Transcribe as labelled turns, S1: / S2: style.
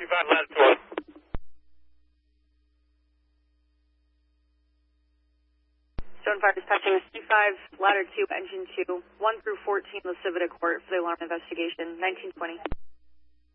S1: 25, latitude 1.
S2: 75 dispatching C5, ladder 2, engine 2, 1 through 14, the Civita Court for the alarm investigation, 1920.